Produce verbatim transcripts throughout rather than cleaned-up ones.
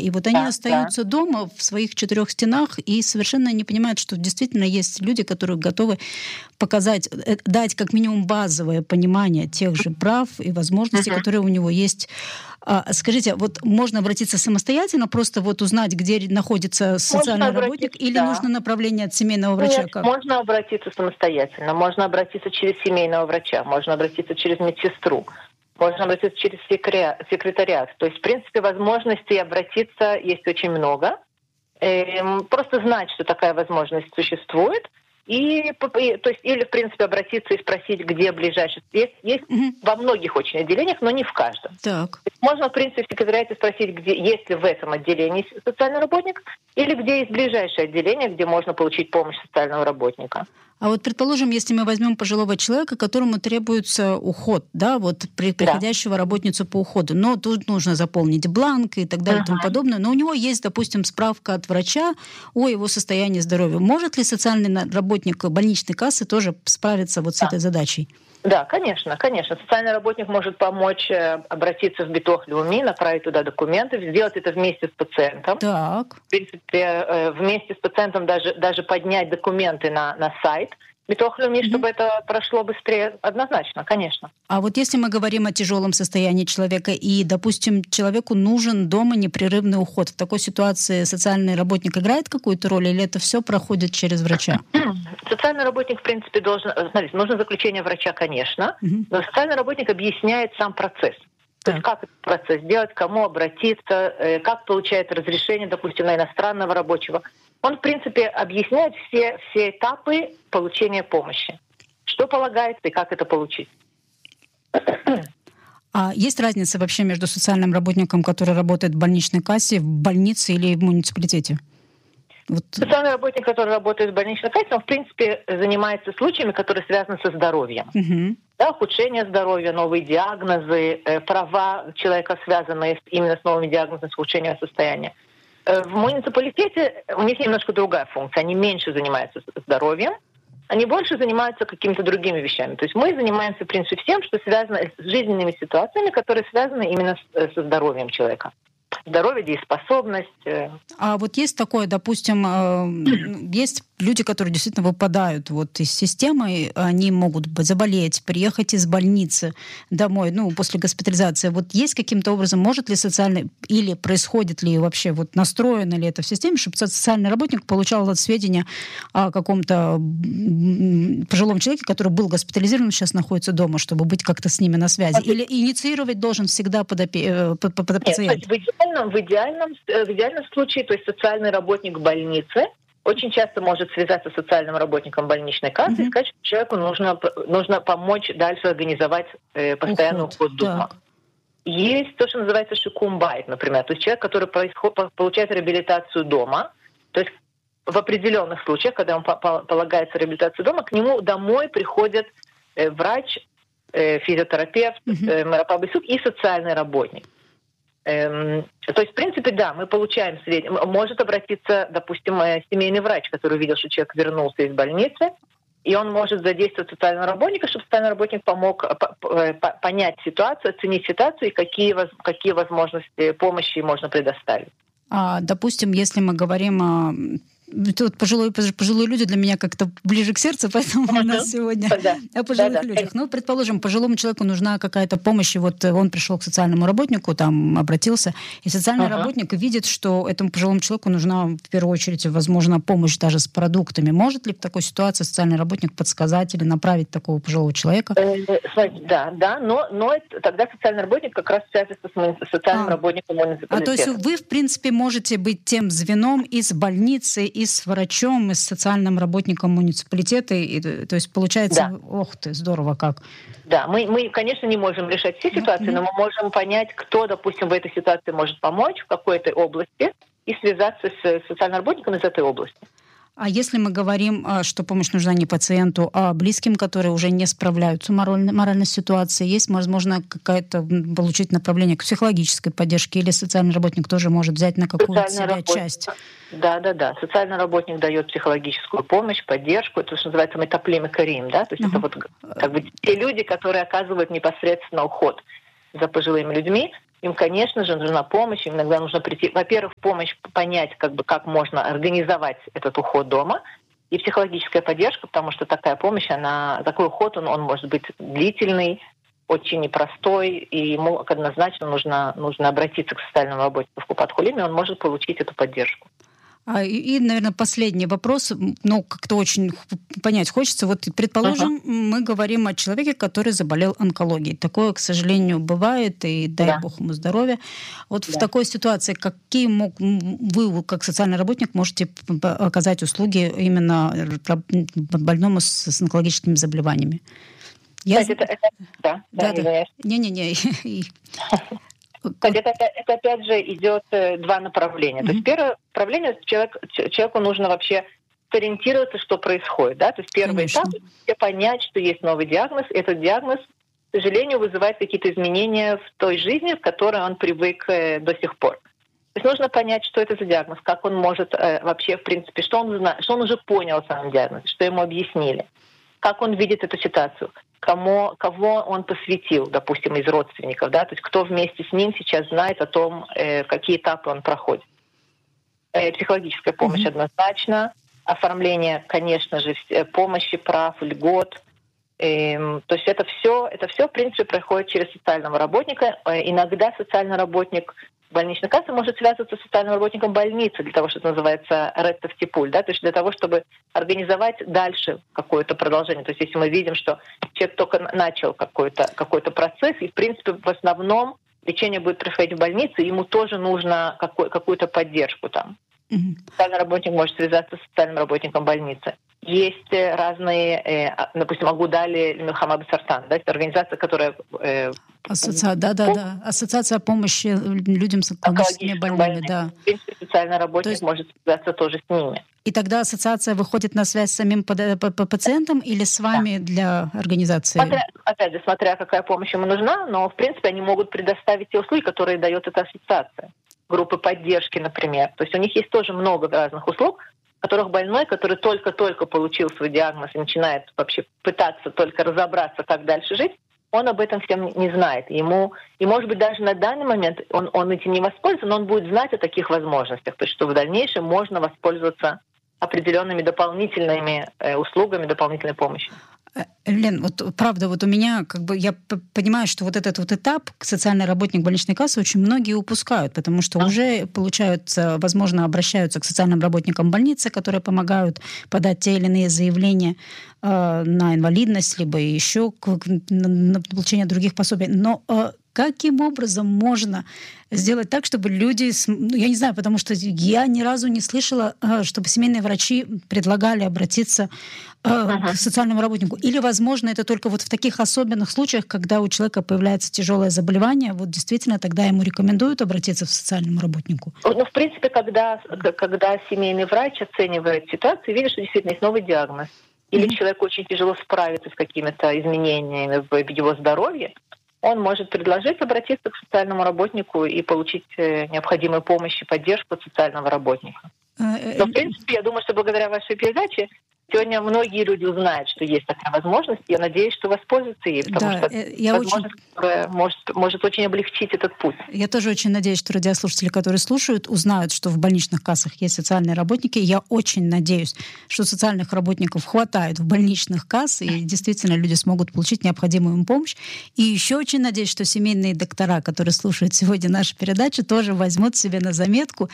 И вот они да, остаются да. дома в своих четырех стенах и совершенно не понимают, что действительно есть люди, которые готовы показать, дать как минимум базовое понимание тех же прав и возможностей, Мгм. которые у него есть. А, скажите, вот можно обратиться самостоятельно, просто вот узнать, где находится Можно социальный работник, обратиться, или да. нужно направление от семейного врача? Нет, Как? можно обратиться самостоятельно, можно обратиться через семейного врача, можно обратиться через медсестру, можно обратиться через секре- секретариат. То есть, в принципе, возможностей обратиться есть очень много. Эм, Просто знать, что такая возможность существует, и, п- и- то есть, или, в принципе, обратиться и спросить, где ближайший. Есть, есть Мгм. во многих очень отделениях, но не в каждом. Так. То есть можно, в принципе, в секретариате спросить, где, есть ли в этом отделении социальный работник, или где есть ближайшее отделение, где можно получить помощь социального работника. А вот, предположим, если мы возьмем пожилого человека, которому требуется уход, да, вот при, Да. приходящего работницу по уходу, но тут нужно заполнить бланк и так далее и тому Мгм. подобное, но у него есть, допустим, справка от врача о его состоянии здоровья. Может ли социальный на- работник больничной кассы тоже справиться вот с Да. этой задачей? Да, конечно, конечно. Социальный работник может помочь э, обратиться в Битох Леуми, направить туда документы, сделать это вместе с пациентом. Так. В принципе, э, вместе с пациентом даже, даже поднять документы на, на сайт Битох Леуми, Мгм. чтобы это прошло быстрее. Однозначно, конечно. А вот если мы говорим о тяжелом состоянии человека, и, допустим, человеку нужен дома непрерывный уход, в такой ситуации социальный работник играет какую-то роль, или это все проходит через врача? Социальный работник, в принципе, должен... э, Смотрите, нужно заключение врача, конечно, Мгм. но социальный работник объясняет сам процесс. То есть Так. как этот процесс делать, к кому обратиться, э, как получает разрешение, допустим, на иностранного рабочего. Он, в принципе, объясняет все, все этапы получения помощи. Что полагается и как это получить. А есть разница вообще между социальным работником, который работает в больничной кассе, в больнице или в муниципалитете? Вот. Социальный работник, который работает в больничной кассе, он, в принципе, занимается случаями, которые связаны со здоровьем. Мгм. Да, ухудшение здоровья, новые диагнозы, э, права человека, связанные с- именно с новыми диагнозами, с улучшением состояния. Э, в муниципалитете у них немножко другая функция. Они меньше занимаются с- здоровьем, они больше занимаются какими-то другими вещами. То есть мы занимаемся, в принципе, всем, что связано с жизненными ситуациями, которые связаны именно с- э, со здоровьем человека. Здоровье, дееспособность. э, А вот есть такое, допустим, э, есть люди, которые действительно выпадают вот из системы, они могут б- заболеть, приехать из больницы домой, ну, после госпитализации. Вот есть каким-то образом, может ли социальный, или происходит ли вообще, вот настроено ли это в системе, чтобы социальный работник получал вот сведения о каком-то м, пожилом человеке, который был госпитализирован, сейчас находится дома, чтобы быть как-то с ними на связи? Или инициировать должен всегда подопе- э, п- п- п- Нет, то пациент? есть в идеальном, в, идеальном, э, в идеальном случае, то есть социальный работник больницы очень часто может связаться с социальным работником больничной кассы и Мгм. сказать, что человеку нужно, п- нужно помочь дальше организовать э, постоянный Уход. уход дома. Так. Есть то, что называется шикумбайт, например. То есть человек, который происход- по- получает реабилитацию дома, то есть в определенных случаях, когда ему по- по- полагается реабилитация дома, к нему домой приходит э, врач, э, физиотерапевт, Мгм. э, мэропабысук и социальный работник. Эм, То есть, в принципе, да, мы получаем сведения. М- Может обратиться, допустим, э, семейный врач, который увидел, что человек вернулся из больницы, и он может задействовать социального работника, чтобы социальный работник помог э, по- по- э, по- понять ситуацию, оценить ситуацию и какие, воз- какие возможности помощи можно предоставить. А, допустим, если мы говорим о... м, Тут пожилые, пож- пожилые люди для меня как-то ближе к сердцу, поэтому у нас сегодня Да, о пожилых да, да, людях. конечно. Ну, предположим, пожилому человеку нужна какая-то помощь, и вот э, он пришел к социальному работнику, там обратился, и социальный Мгм. работник видит, что этому пожилому человеку нужна в первую очередь, возможно, помощь даже с продуктами. Может ли в такой ситуации социальный работник подсказать или направить такого пожилого человека? Э, смотрите, Да, да, но, но это- тогда социальный работник как раз связывается с муни- социальным А. работником А то есть муниципалитета. вы, в принципе, можете быть тем звеном и с больницей, и с врачом, и с социальным работником муниципалитета. И, э, то есть получается, Да. ох ты, здорово как. Да, мы, мы, конечно, не можем решать все Ну, ситуации, мгм. но мы можем понять, кто, допустим, в этой ситуации может помочь, в какой-то области, и связаться с социальным работником из этой области. А если мы говорим, а, что помощь нужна не пациенту, а близким, которые уже не справляются морально, моральной ситуацией, есть, возможно, какая-то м, получить направление к психологической поддержке, или социальный работник тоже может взять на какую-то Социальный себя работник. часть? Да, да, да. Социальный работник дает психологическую помощь, поддержку. Это, что называется, метаплим и карим, да? То есть Ага. это вот как бы те люди, которые оказывают непосредственно уход за пожилыми людьми. им, конечно же, нужна помощь, им иногда нужно прийти, во-первых, помощь понять, как бы, как можно организовать этот уход дома, и психологическая поддержка, потому что такая помощь, она, такой уход, он, он может быть длительный, очень непростой, и ему однозначно нужно, нужно обратиться к социальному работнику в Купат-Хулиме, он может получить эту поддержку. А, и, и, наверное, последний вопрос, ну, как-то очень понять хочется. Вот, предположим, uh-huh. мы говорим о человеке, который заболел онкологией. Такое, к сожалению, бывает, и дай да. бог ему здоровья. Вот да. в такой ситуации какие мог, вы, как социальный работник, можете оказать услуги именно больному с, с онкологическими заболеваниями? Я... Кстати, это, это, да, да, да, да. Не-не-не. Это, это опять же идет два направления. Mm-hmm. То есть первое направление, человек, человеку нужно вообще сориентироваться, что происходит. Да? То есть первый Конечно. этап — понять, что есть новый диагноз. Этот диагноз, к сожалению, вызывает какие-то изменения в той жизни, в которой он привык до сих пор. То есть нужно понять, что это за диагноз, как он может э, вообще, в принципе, что он знает, что он уже понял о самом диагнозе, что ему объяснили, как он видит эту ситуацию. Кому, кого он посвятил, допустим, из родственников, да, то есть кто вместе с ним сейчас знает о том, э, какие этапы он проходит. Э, психологическая помощь mm-hmm. однозначно, оформление, конечно же, помощи, прав, льгот. Э, то есть это все, это все, в принципе, проходит через социального работника. Э, иногда социальный работник больничной кассы может связываться с социальным работником больницы для того, что это называется реттов-типуль, да, то есть для того, чтобы организовать дальше какое-то продолжение. То есть если мы видим, что человек только начал какой-то, какой-то процесс, и, в принципе, в основном лечение будет происходить в больнице, ему тоже нужно какой, какую-то поддержку там. Mm-hmm. Социальный работник может связаться с социальным работником больницы. Есть разные, допустим, Агудали Милхама бе-Сартан, да, это организация, которая... Ассоциация, да, да, да. Ассоциация помощи людям с онкологическими больными, да. В принципе, социальный работник есть... может связаться тоже с ними. И тогда ассоциация выходит на связь с самим пациентом или с вами да. для организации? Смотря, опять же, смотря какая помощь ему нужна, но, в принципе, они могут предоставить те услуги, которые дает эта ассоциация. Группы поддержки, например. То есть у них есть тоже много разных услуг, в которых больной, который только-только получил свой диагноз и начинает вообще пытаться только разобраться, как дальше жить, он об этом всем не знает. Ему, и, может быть, даже на данный момент он, он этим не воспользуется, но он будет знать о таких возможностях. То есть, что в дальнейшем можно воспользоваться определенными дополнительными э, услугами, дополнительной помощью. Лен, вот правда, вот у меня, как бы, я понимаю, что вот этот вот этап социальный работник больничной кассы очень многие упускают, потому что а? уже получают, возможно, обращаются к социальным работникам больницы, которые помогают подать те или иные заявления э, на инвалидность, либо еще к, на, на получение других пособий. Но э, каким образом можно сделать так, чтобы люди... Ну, я не знаю, потому что я ни разу не слышала, чтобы семейные врачи предлагали обратиться uh-huh. к социальному работнику. Или, возможно, это только вот в таких особенных случаях, когда у человека появляется тяжелое заболевание, вот действительно тогда ему рекомендуют обратиться к социальному работнику? Ну, в принципе, когда, когда семейный врач оценивает ситуацию, видит, что действительно есть новый диагноз, или uh-huh. человеку очень тяжело справиться с какими-то изменениями в его здоровье, он может предложить обратиться к социальному работнику и получить необходимую помощь и поддержку от социального работника. Но, в принципе, я думаю, что благодаря вашей передаче сегодня многие люди узнают, что есть такая возможность. Я надеюсь, что воспользуются ей, потому да, что это возможность, очень... которая может, может очень облегчить этот путь. Я тоже очень надеюсь, что радиослушатели, которые слушают, узнают, что в больничных кассах есть социальные работники. Я очень надеюсь, что социальных работников хватает в больничных кассах, и действительно люди смогут получить необходимую им помощь. И еще очень надеюсь, что семейные доктора, которые слушают сегодня нашу передачу, тоже возьмут себе на заметку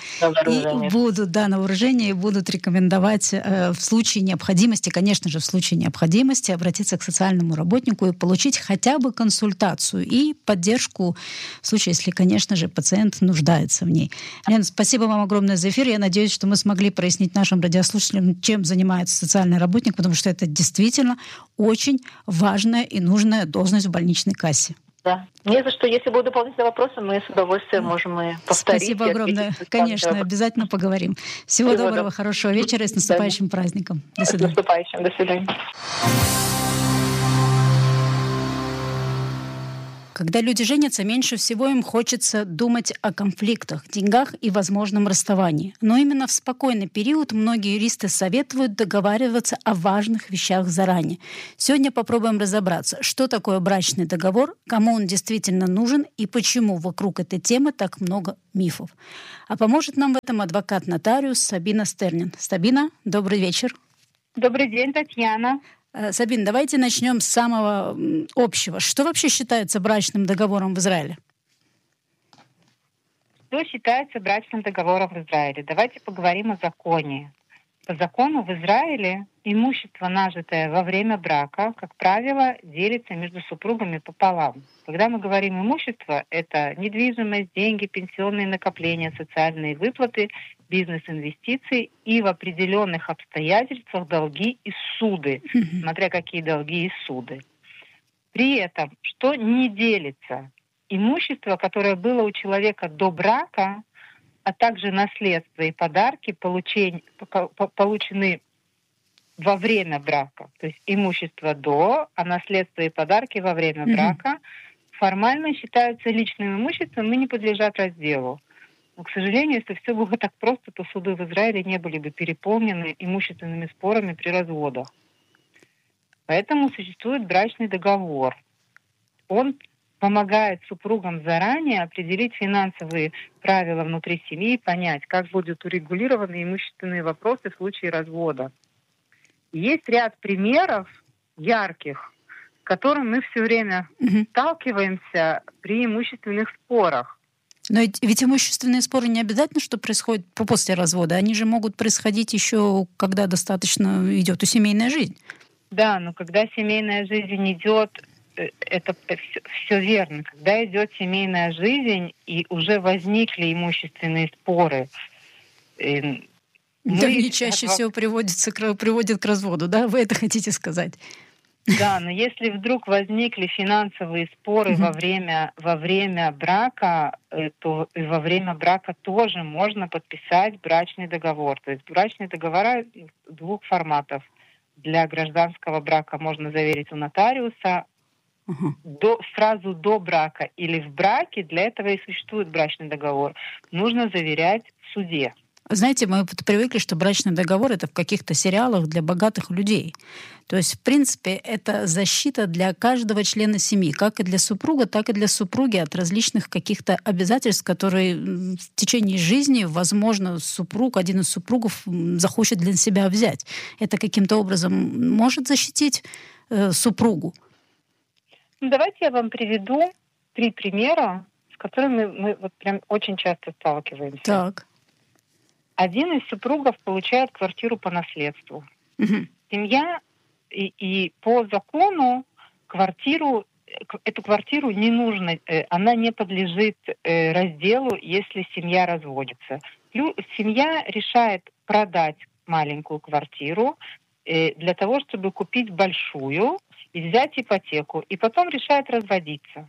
и будут, да, на вооружение, и будут рекомендовать э, в случае необходимости необходимости, конечно же, в случае необходимости обратиться к социальному работнику и получить хотя бы консультацию и поддержку в случае, если, конечно же, пациент нуждается в ней. Лена, спасибо вам огромное за эфир. Я надеюсь, что мы смогли прояснить нашим радиослушателям, чем занимается социальный работник, потому что это действительно очень важная и нужная должность в больничной кассе. Да. Не за что. Если будут дополнительные вопросы, мы с удовольствием можем и повторить. Спасибо огромное. Конечно, обязательно поговорим. Всего, Всего доброго, доброго, хорошего вечера и с наступающим да. праздником. До свидания. С наступающим. До свидания. Когда люди женятся, меньше всего им хочется думать о конфликтах, деньгах и возможном расставании. Но именно в спокойный период многие юристы советуют договариваться о важных вещах заранее. Сегодня попробуем разобраться, что такое брачный договор, кому он действительно нужен и почему вокруг этой темы так много мифов. А поможет нам в этом адвокат-нотариус Сабина Стернин. Сабина, добрый вечер. Добрый день, Татьяна. Сабин, давайте начнем с самого общего. Что вообще считается брачным договором в Израиле? Что считается брачным договором в Израиле? Давайте поговорим о законе. По закону в Израиле имущество, нажитое во время брака, как правило, делится между супругами пополам. Когда мы говорим имущество, это недвижимость, деньги, пенсионные накопления, социальные выплаты, бизнес-инвестиции и в определенных обстоятельствах долги и суды, mm-hmm. смотря какие долги и суды. При этом, что не делится? Имущество, которое было у человека до брака, а также наследство и подарки получень, получены во время брака. То есть имущество до, а наследство и подарки во время mm-hmm. брака формально считаются личным имуществом и не подлежат разделу. Но, к сожалению, если все было так просто, то суды в Израиле не были бы переполнены имущественными спорами при разводах. Поэтому существует брачный договор. Он помогает супругам заранее определить финансовые правила внутри семьи и понять, как будут урегулированы имущественные вопросы в случае развода. Есть ряд примеров ярких, с которыми мы все время mm-hmm. сталкиваемся при имущественных спорах. Но ведь, ведь имущественные споры не обязательно, что происходит после развода. Они же могут происходить еще, когда достаточно идет семейная жизнь. Да, но когда семейная жизнь идет, это все, все верно. Когда идет семейная жизнь и уже возникли имущественные споры, да, они чаще адвок... всего приводятся к, приводят к разводу, да? Вы это хотите сказать? Да, но если вдруг возникли финансовые споры mm-hmm. во время, во время брака, то во время брака тоже можно подписать брачный договор. То есть брачные договора двух форматов. Для гражданского брака можно заверить у нотариуса, uh-huh. до, сразу до брака или в браке, для этого и существует брачный договор, нужно заверять в суде. Знаете, мы привыкли, что брачный договор — это в каких-то сериалах для богатых людей. То есть, в принципе, это защита для каждого члена семьи, как и для супруга, так и для супруги от различных каких-то обязательств, которые в течение жизни, возможно, супруг, один из супругов захочет для себя взять. Это каким-то образом может защитить э, супругу? Давайте я вам приведу три примера, с которыми мы вот прям очень часто сталкиваемся. Так. Один из супругов получает квартиру по наследству. Угу. Семья и, и по закону квартиру, эту квартиру не нужно, она не подлежит разделу, если семья разводится. Семья решает продать маленькую квартиру для того, чтобы купить большую и взять ипотеку, и потом решает разводиться.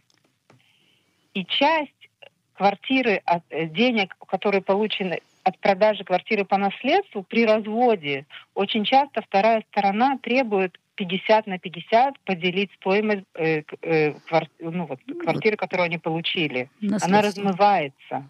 И часть квартиры, денег, которые получены от продажи квартиры по наследству, при разводе очень часто вторая сторона требует пятьдесят на пятьдесят поделить стоимость э, э, кварти- ну, вот, квартиры, которую они получили. Она размывается.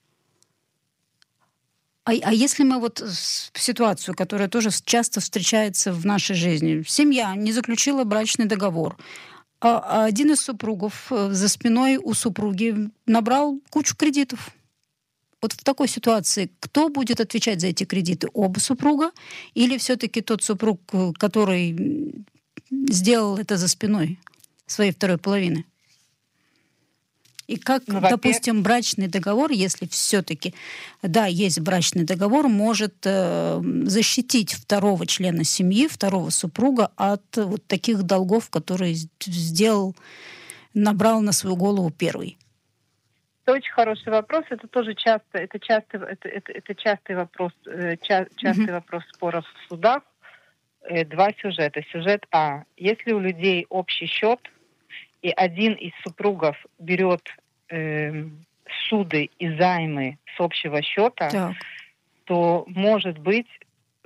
А, а если мы вот ситуацию, которая тоже часто встречается в нашей жизни, семья не заключила брачный договор, а один из супругов за спиной у супруги набрал кучу кредитов. Вот в такой ситуации кто будет отвечать за эти кредиты? Оба супруга или все-таки тот супруг, который сделал это за спиной своей второй половины? И как, ну, допустим, брачный договор, если все-таки, да, есть брачный договор, может э, защитить второго члена семьи, второго супруга от вот таких долгов, которые сделал, набрал на свою голову первый? Это очень хороший вопрос. Это тоже часто, это часто, это, это, это частый вопрос, ча, частый mm-hmm. вопрос споров в судах. Два сюжета. Сюжет А. Если у людей общий счет, и один из супругов берет э, суды и займы с общего счета, так. то может быть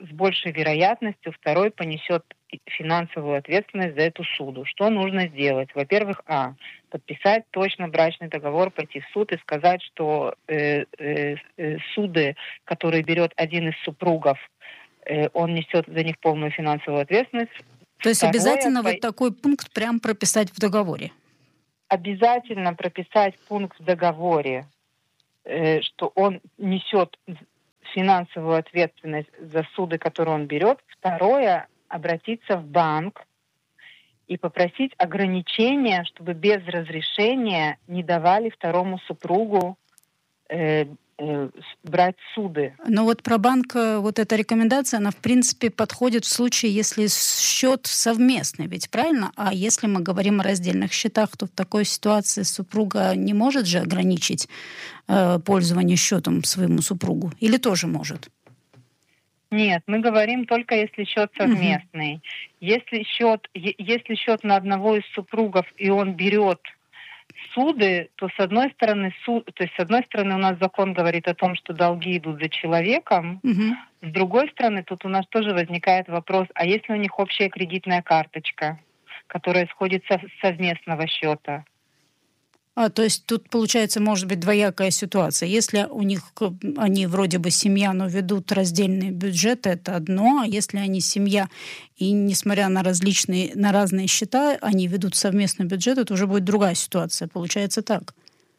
с большей вероятностью второй понесет финансовую ответственность за эту суду. Что нужно сделать? Во-первых, а, подписать точно брачный договор, пойти в суд и сказать, что э, э, э, суды, которые берет один из супругов, э, он несет за них полную финансовую ответственность. То есть Второе, обязательно по... вот такой пункт прям прописать в договоре? Обязательно прописать пункт в договоре, э, что он несет финансовую ответственность за суды, которые он берет. Второе, обратиться в банк и попросить ограничения, чтобы без разрешения не давали второму супругу э, э, брать суды. Но вот про банк, вот эта рекомендация, она в принципе подходит в случае, если счет совместный, ведь правильно? А если мы говорим о раздельных счетах, то в такой ситуации супруга не может же ограничить э, пользование счетом своему супругу? Или тоже может? Нет, мы говорим только если счет совместный. Uh-huh. Если счет, если счет на одного из супругов и он берет суды, то с одной стороны суд, то есть с одной стороны у нас закон говорит о том, что долги идут за человеком, uh-huh. С другой стороны тут у нас тоже возникает вопрос: а если у них общая кредитная карточка, которая исходит со совместного счета? А, то есть тут, получается, может быть двоякая ситуация. Если у них, они вроде бы семья, но ведут раздельные бюджеты, это одно. А если они семья, и несмотря на различные, на разные счета, они ведут совместный бюджет, это уже будет другая ситуация. Получается так.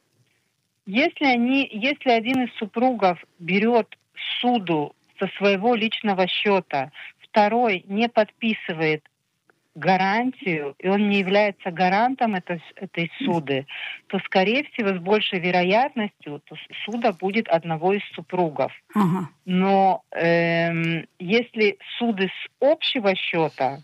Если они, если один из супругов берет суду со своего личного счета, второй не подписывает гарантию, и он не является гарантом этой, этой суды, то, скорее всего, с большей вероятностью то суда будет одного из супругов. Ага. Но эм, если суды с общего счета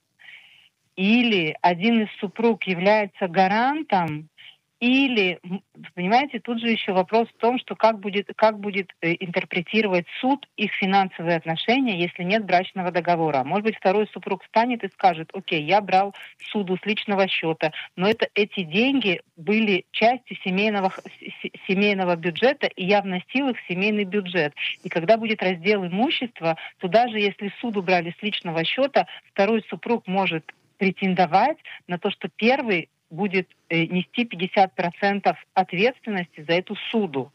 или один из супруг является гарантом, или, понимаете, тут же еще вопрос в том, что как будет, как будет э, интерпретировать суд их финансовые отношения, если нет брачного договора. Может быть, второй супруг встанет и скажет: окей, я брал суду с личного счета, но это, эти деньги были частью семейного, семейного бюджета, и я вносил их в семейный бюджет. И когда будет раздел имущества, то даже если суду брали с личного счета, второй супруг может претендовать на то, что первый будет э, нести пятьдесят процентов ответственности за эту суду.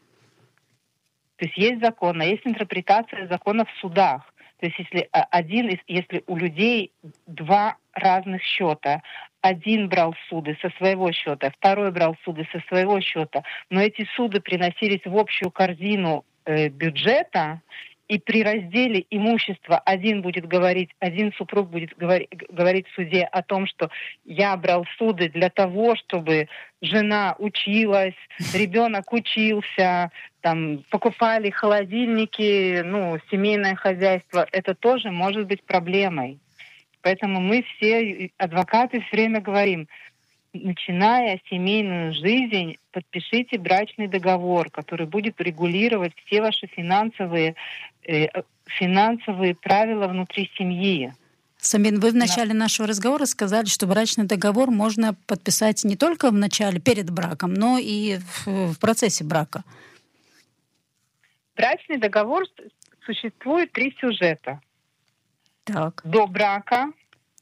То есть есть закон, а есть интерпретация закона в судах. То есть если один из, если у людей два разных счета, один брал суды со своего счета, второй брал суды со своего счета, но эти суды приносились в общую корзину э, бюджета, и при разделе имущества один будет говорить, один супруг будет говорить, говорить в суде о том, что я брал суды для того, чтобы жена училась, ребенок учился, там покупали холодильники, ну, семейное хозяйство. Это тоже может быть проблемой. Поэтому мы все, адвокаты, все время говорим: начиная семейную жизнь, подпишите брачный договор, который будет регулировать все ваши финансовые, э, финансовые правила внутри семьи. Самин, вы в начале нашего разговора сказали, что брачный договор можно подписать не только в начале, перед браком, но и в, в процессе брака. Брачный договор существует три сюжета. Так. До брака,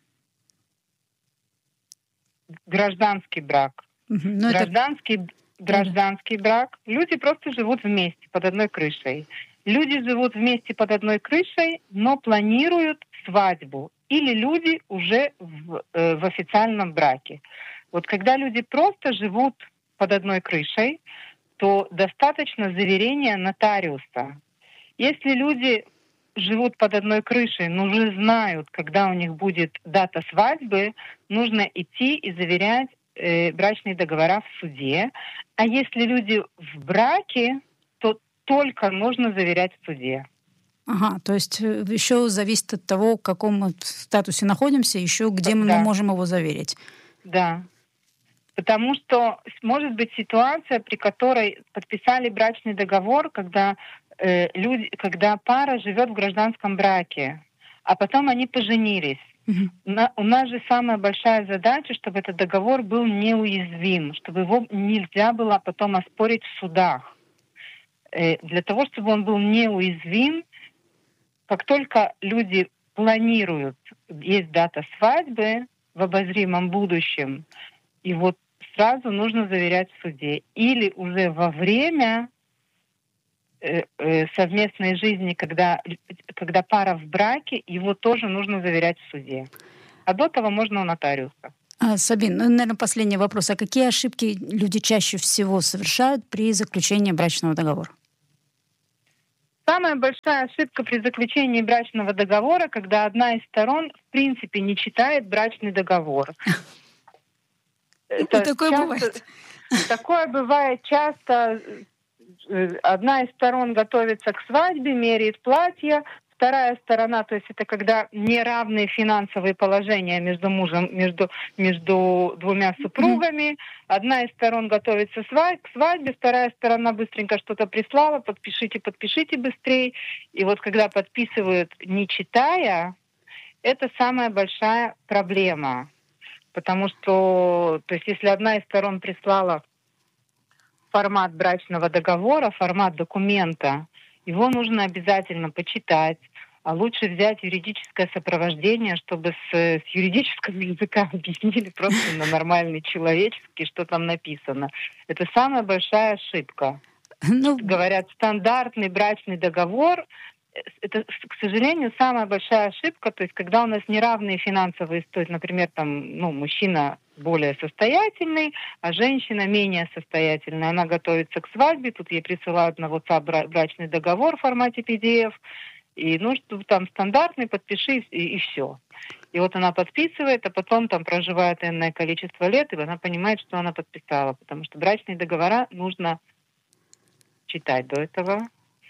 гражданский брак. Угу. Ну, гражданский, это... гражданский брак. Люди просто живут вместе под одной крышей. Люди живут вместе под одной крышей, но планируют свадьбу. Или люди уже в, э, в официальном браке. Вот когда люди просто живут под одной крышей, то достаточно заверения нотариуса. Если люди живут под одной крышей, но уже знают, когда у них будет дата свадьбы, нужно идти и заверять э, брачные договора в суде. А если люди в браке, то только нужно заверять в суде. Ага, то есть еще зависит от того, в каком мы статусе находимся, еще где мы да. можем его заверить. Да. Потому что может быть ситуация, при которой подписали брачный договор, когда э, люди, когда пара живет в гражданском браке, а потом они поженились. Mm-hmm. На, у нас же самая большая задача, чтобы этот договор был неуязвим, чтобы его нельзя было потом оспорить в судах. Э, для того, чтобы он был неуязвим, как только люди планируют, есть дата свадьбы в обозримом будущем, и вот сразу нужно заверять в суде. Или уже во время э, э, совместной жизни, когда, когда пара в браке, его тоже нужно заверять в суде. А до того можно у нотариуса. А, Сабин, ну, наверное, последний вопрос. А какие ошибки люди чаще всего совершают при заключении брачного договора? Самая большая ошибка при заключении брачного договора, когда одна из сторон в принципе не читает брачный договор. Это такое часто, бывает. Такое бывает часто. Одна из сторон готовится к свадьбе, меряет платье. Вторая сторона, то есть это когда неравные финансовые положения между мужем, между, между двумя супругами. Одна из сторон готовится к свадьбе, вторая сторона быстренько что-то прислала, подпишите, подпишите быстрее. И вот когда подписывают, не читая, это самая большая проблема. Потому что, то есть если одна из сторон прислала формат брачного договора, формат документа, его нужно обязательно почитать, а лучше взять юридическое сопровождение, чтобы с, с юридического языка объяснили просто на нормальный человеческий, что там написано. Это самая большая ошибка. Ну... Говорят, стандартный брачный договор, это, к сожалению, самая большая ошибка, то есть когда у нас неравные финансовые истории, например, там, ну, мужчина более состоятельный, а женщина менее состоятельная. Она готовится к свадьбе, тут ей присылают на WhatsApp брачный договор в формате пи ди эф, и ну, что там стандартный, подпиши, и, и все. И вот она подписывает, а потом там проживает энное количество лет, и она понимает, что она подписала, потому что брачные договора нужно читать до этого.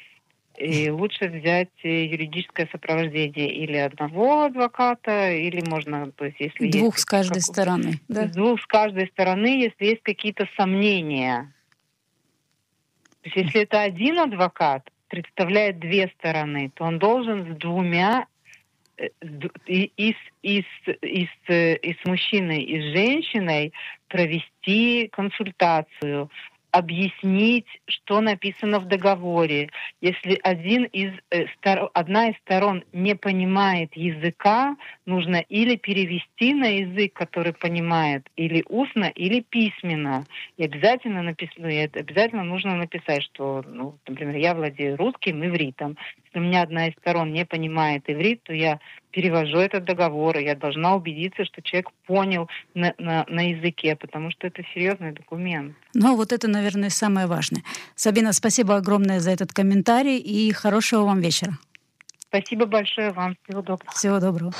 И лучше взять юридическое сопровождение или одного адвоката, или можно, то есть если двух есть, с каждой как, стороны, да? Двух с каждой стороны, если есть какие-то сомнения. То есть если это один адвокат представляет две стороны, то он должен с двумя и, и, и, и, с, и с мужчиной, и с женщиной провести консультацию, объяснить, что написано в договоре. Если один из, э, стор... одна из сторон не понимает языка, нужно или перевести на язык, который понимает, или устно, или письменно. И обязательно, напис... обязательно нужно написать, что, ну, например, я владею русским, ивритом. Если у меня одна из сторон не понимает иврит, то я перевожу этот договор, и я должна убедиться, что человек понял на, на, на языке, потому что это серьезный документ. Ну, вот это, наверное, самое важное. Сабина, спасибо огромное за этот комментарий и хорошего вам вечера. Спасибо большое вам. Всего доброго. Всего доброго.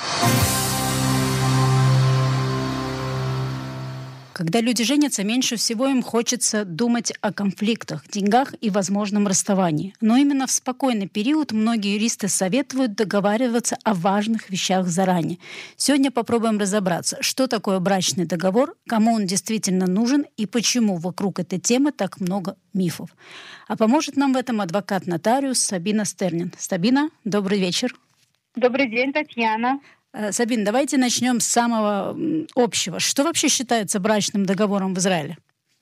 Когда люди женятся, меньше всего им хочется думать о конфликтах, деньгах и возможном расставании. Но именно в спокойный период многие юристы советуют договариваться о важных вещах заранее. Сегодня попробуем разобраться, что такое брачный договор, кому он действительно нужен и почему вокруг этой темы так много мифов. А поможет нам в этом адвокат-нотариус Сабина Стернин. Сабина, добрый вечер. Добрый день, Татьяна. Сабин, давайте начнем с самого общего. Что вообще считается брачным договором в Израиле?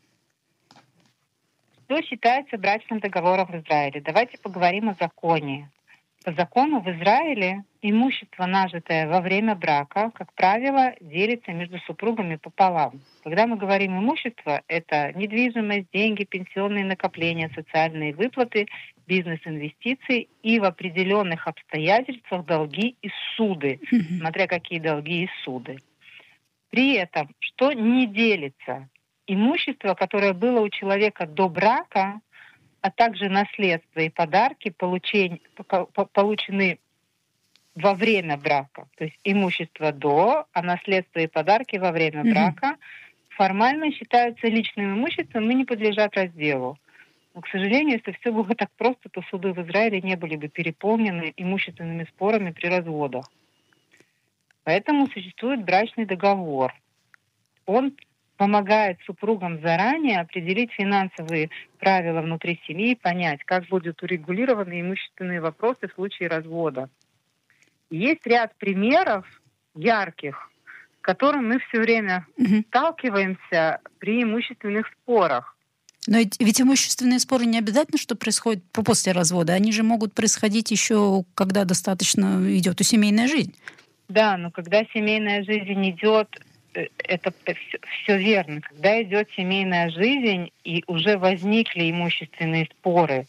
Что считается брачным договором в Израиле? Давайте поговорим о законе. По закону в Израиле имущество, нажитое во время брака, как правило, делится между супругами пополам. Когда мы говорим имущество, это недвижимость, деньги, пенсионные накопления, социальные выплаты, бизнес-инвестиции и в определенных обстоятельствах долги и суды, mm-hmm. смотря какие долги и суды. При этом, что не делится? Имущество, которое было у человека до брака, а также наследство и подарки получень, получены во время брака. То есть имущество до, а наследство и подарки во время mm-hmm. брака формально считаются личным имуществом и не подлежат разделу. Но, к сожалению, если все было так просто, то суды в Израиле не были бы переполнены имущественными спорами при разводах. Поэтому существует брачный договор. Он помогает супругам заранее определить финансовые правила внутри семьи и понять, как будут урегулированы имущественные вопросы в случае развода. И есть ряд примеров ярких, с которыми мы все время mm-hmm. сталкиваемся при имущественных спорах. Но ведь, ведь имущественные споры не обязательно, что происходит после развода. Они же могут происходить еще, когда достаточно идет и семейная жизнь. Да, но когда семейная жизнь идет, это все, все верно. Когда идет семейная жизнь и уже возникли имущественные споры,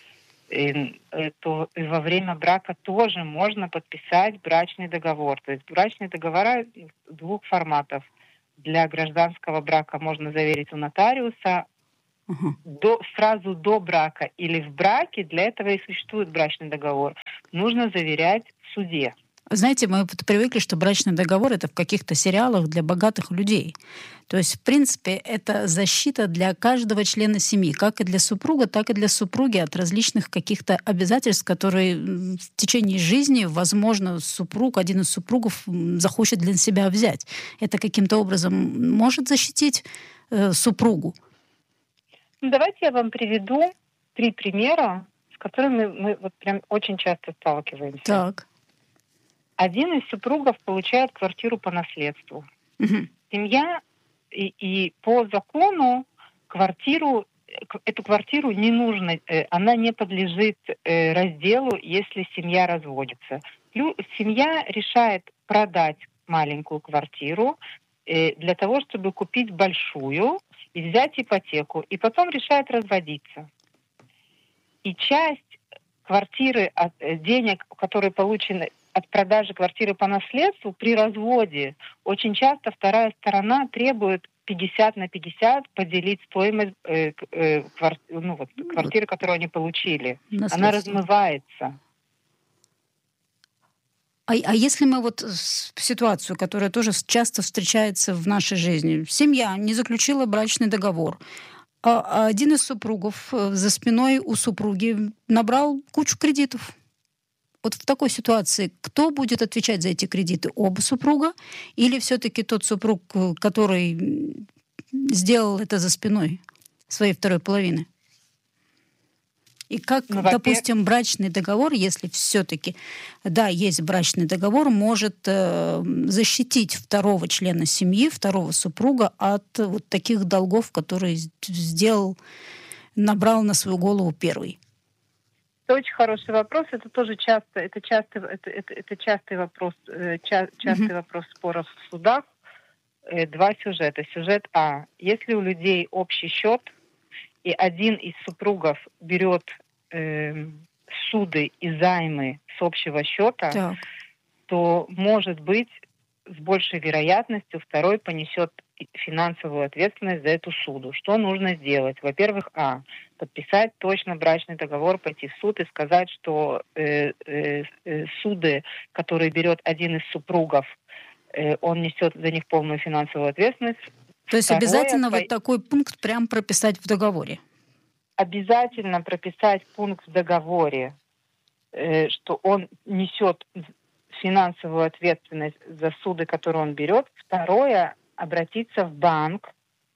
то во время брака тоже можно подписать брачный договор. То есть брачные договора двух форматов. Для гражданского брака можно заверить у нотариуса. Uh-huh. До, сразу до брака или в браке, для этого и существует брачный договор, нужно заверять в суде. Знаете, мы привыкли, что брачный договор — это в каких-то сериалах для богатых людей. То есть, в принципе, это защита для каждого члена семьи, как и для супруга, так и для супруги от различных каких-то обязательств, которые в течение жизни, возможно, супруг, один из супругов захочет для себя взять. Это каким-то образом может защитить э, супругу? Давайте я вам приведу три примера, с которыми мы вот прям очень часто сталкиваемся. Так. Один из супругов получает квартиру по наследству. Угу. Семья и, и по закону квартиру, эту квартиру не нужно, она не подлежит разделу, если семья разводится. Семья решает продать маленькую квартиру для того, чтобы купить большую и взять ипотеку, и потом решает разводиться. И часть квартиры, от денег, которые получены от продажи квартиры по наследству, при разводе очень часто вторая сторона требует пятьдесят на пятьдесят поделить стоимость э, э, квар, ну, вот, квартиры, которую они получили. Она размывается. А, а если мы вот ситуацию, которая тоже часто встречается в нашей жизни, семья не заключила брачный договор, а один из супругов за спиной у супруги набрал кучу кредитов. Вот в такой ситуации кто будет отвечать за эти кредиты? Оба супруга? Или все-таки тот супруг, который сделал это за спиной своей второй половины? И как, ну, допустим, брачный договор, если все-таки, да, есть брачный договор, может э, защитить второго члена семьи, второго супруга от вот таких долгов, которые сделал, набрал на свою голову первый? Это очень хороший вопрос. Это тоже часто, это часто, это, это, это частый вопрос, ча, частый mm-hmm. вопрос споров в судах. Два сюжета. Сюжет А. Если у людей общий счет, и один из супругов берет э, суды и займы с общего счета, так. то, может быть, с большей вероятностью второй понесет финансовую ответственность за эту суду. Что нужно сделать? Во-первых, а. подписать точно брачный договор, пойти в суд и сказать, что э, э, э, суды, которые берет один из супругов, э, он несет за них полную финансовую ответственность. То есть Второе, обязательно по... вот такой пункт прям прописать в договоре? Обязательно прописать пункт в договоре, э, что он несет финансовую ответственность за суды, которые он берет. Второе, обратиться в банк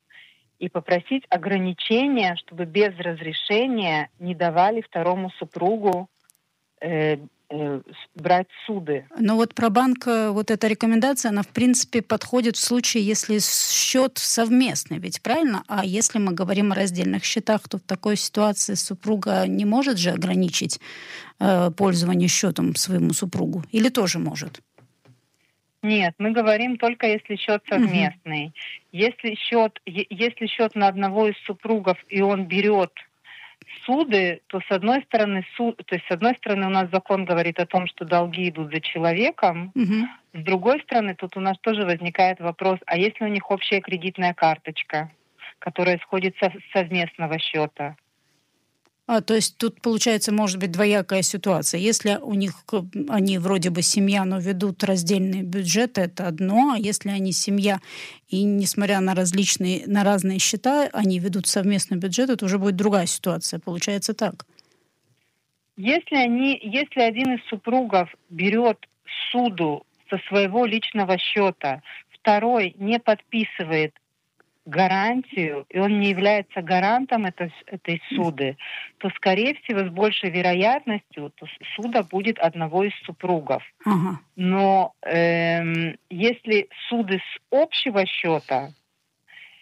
и попросить ограничения, чтобы без разрешения не давали второму супругу э, э, брать суды. Но вот про банк, вот эта рекомендация, она в принципе подходит в случае, если счет совместный, ведь правильно? А если мы говорим о раздельных счетах, то в такой ситуации супруга не может же ограничить э, пользование счетом своему супругу? Или тоже может? Нет, мы говорим только если счет совместный. Uh-huh. Если счет, если счет на одного из супругов и он берет суды, то с одной стороны суд, то есть с одной стороны у нас закон говорит о том, что долги идут за человеком, uh-huh. с другой стороны тут у нас тоже возникает вопрос: а если у них общая кредитная карточка, которая исходит со совместного счета? А, то есть тут, получается, может быть двоякая ситуация. Если у них, они вроде бы семья, но ведут раздельные бюджеты, это одно. А если они семья, и несмотря на различные, на разные счета, они ведут совместный бюджет, это уже будет другая ситуация. Получается так. Если, они, если один из супругов берет суду со своего личного счета, второй не подписывает гарантию, и он не является гарантом этой, этой суды, то, скорее всего, с большей вероятностью то суда будет одного из супругов. Ага. Но эм, если суды с общего счета,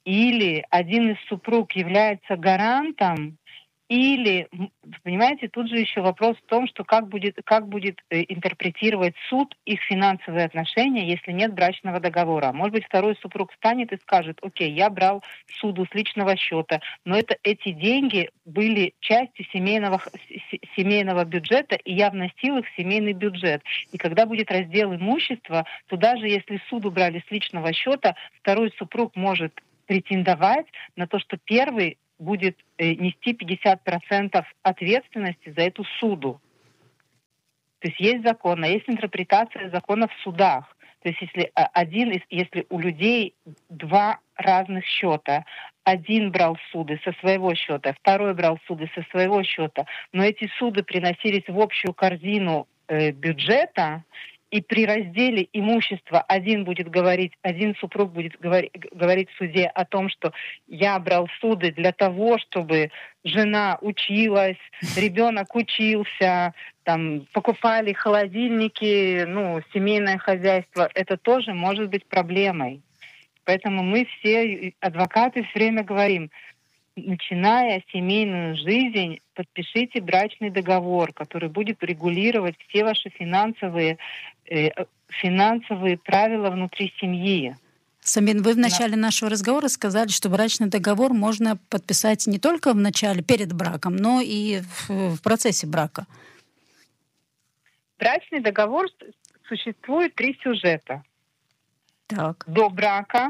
или один из супруг является гарантом, или, понимаете, тут же еще вопрос в том, что как будет, как будет э, интерпретировать суд их финансовые отношения, если нет брачного договора. Может быть, второй супруг встанет и скажет: окей, я брал суду с личного счета, но это, эти деньги были частью семейного, семейного бюджета, и я вносил их в семейный бюджет. И когда будет раздел имущества, то даже если суду брали с личного счета, второй супруг может претендовать на то, что первый будет э, нести пятьдесят процентов ответственности за эту суду. То есть есть закон, а есть интерпретация закона в судах. То есть если один из, если у людей два разных счета, один брал суды со своего счета, второй брал суды со своего счета, но эти суды приносились в общую корзину э, бюджета, и при разделе имущества один будет говорить, один супруг будет говорить, говорить в суде о том, что я брал суды для того, чтобы жена училась, ребенок учился, там, покупали холодильники, ну, семейное хозяйство. Это тоже может быть проблемой. Поэтому мы все, адвокаты, все время говорим: начиная семейную жизнь, подпишите брачный договор, который будет регулировать все ваши финансовые, э, финансовые правила внутри семьи. Самин, вы в начале нашего разговора сказали, что брачный договор можно подписать не только в начале, перед браком, но и в, в процессе брака. Брачный договор существует три сюжета. Так. До брака,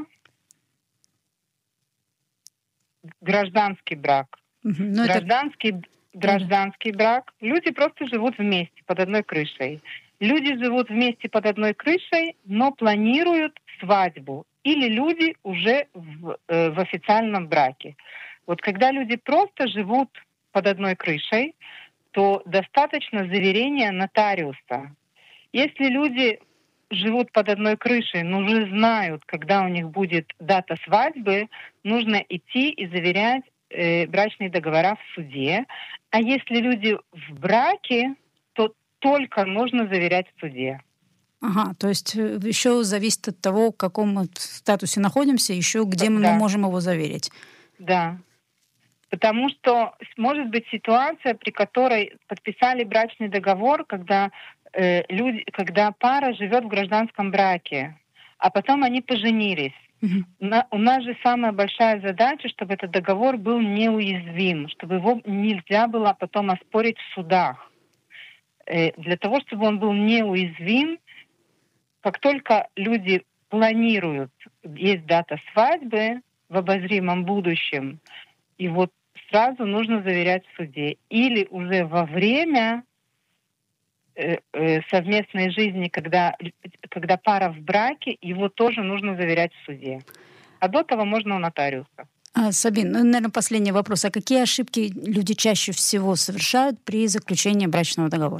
гражданский брак. Угу. Ну, гражданский, это... гражданский брак. Люди просто живут вместе под одной крышей. Люди живут вместе под одной крышей, но планируют свадьбу. Или люди уже в, э, в официальном браке. Вот когда люди просто живут под одной крышей, то достаточно заверения нотариуса. Если люди живут под одной крышей, но уже знают, когда у них будет дата свадьбы, нужно идти и заверять э, брачные договора в суде. А если люди в браке, то только нужно заверять в суде. Ага, то есть еще зависит от того, в каком мы статусе находимся, еще где мы Да. можем его заверить. Да. Потому что может быть ситуация, при которой подписали брачный договор, когда э, люди, когда пара живет в гражданском браке, а потом они поженились. Угу. На, у нас же самая большая задача, чтобы этот договор был неуязвим, чтобы его нельзя было потом оспорить в судах. Э, для того, чтобы он был неуязвим, как только люди планируют, есть дата свадьбы в обозримом будущем, и вот сразу нужно заверять в суде. Или уже во время э, э, совместной жизни, когда, когда пара в браке, его тоже нужно заверять в суде. А до того можно у нотариуса. А, Сабин, ну, наверное, последний вопрос. А какие ошибки люди чаще всего совершают при заключении брачного договора?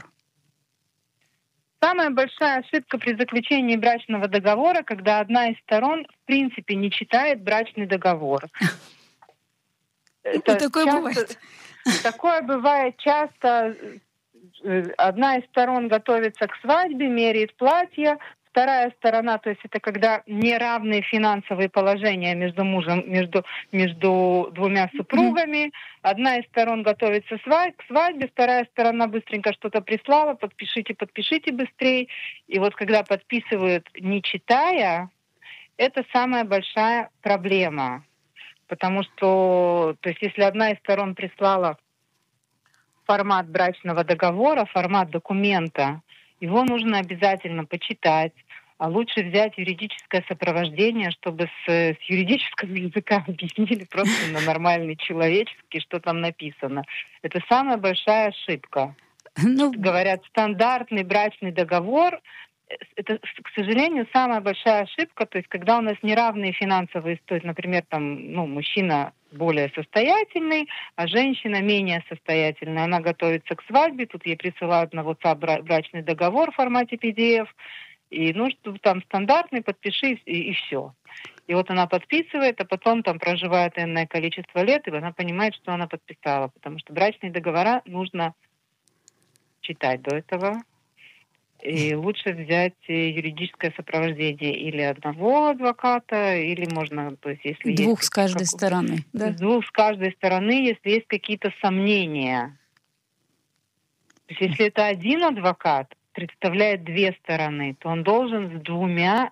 Самая большая ошибка при заключении брачного договора, когда одна из сторон в принципе не читает брачный договор. Это такое часто, бывает. Такое бывает часто. Одна из сторон готовится к свадьбе, меряет платье. Вторая сторона, то есть это когда неравные финансовые положения между мужем, между, между двумя супругами. Одна из сторон готовится к свадьбе, вторая сторона быстренько что-то прислала, подпишите, подпишите быстрее. И вот когда подписывают, не читая, это самая большая проблема. Потому что, то есть если одна из сторон прислала формат брачного договора, формат документа, его нужно обязательно почитать, а лучше взять юридическое сопровождение, чтобы с, с юридического языка объяснили просто на нормальный человеческий, что там написано. Это самая большая ошибка. Ну... Говорят, стандартный брачный договор, это, к сожалению, самая большая ошибка, то есть когда у нас неравные финансовые, то есть, например, там, ну, мужчина более состоятельный, а женщина менее состоятельная. Она готовится к свадьбе, тут ей присылают на WhatsApp брачный договор в формате пи ди эф, и ну, что там стандартный, подпиши, и, и все. И вот она подписывает, а потом там проживает энное количество лет, и она понимает, что она подписала, потому что брачные договора нужно читать до этого. И лучше взять юридическое сопровождение или одного адвоката, или можно, то есть, если Двух есть с каждой как, стороны, да? Двух с каждой стороны, если есть какие-то сомнения. То есть, если это один адвокат представляет две стороны, то он должен с двумя